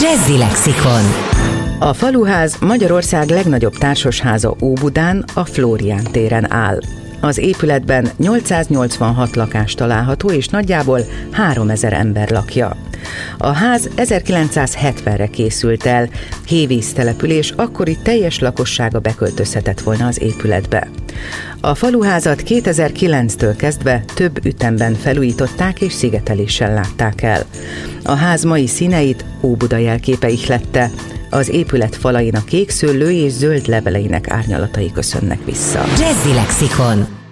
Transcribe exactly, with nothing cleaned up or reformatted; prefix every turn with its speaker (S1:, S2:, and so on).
S1: Jazzy Lexikon.
S2: A faluház Magyarország legnagyobb társasháza Óbudán, a Flórián téren áll. Az épületben nyolcszáznyolcvanhat lakás található, és nagyjából háromezer ember lakja. A ház ezerkilencszázhetvenre készült el, hévíz település, akkori teljes lakossága beköltözhetett volna az épületbe. A faluházat kétezer-kilenctől kezdve több ütemben felújították és szigeteléssel látták el. A ház mai színeit Óbuda jelképe ihlette, az épület falain a kék szőlő és zöld leveleinek árnyalatai köszönnek vissza.
S1: Jazzy Lexikon.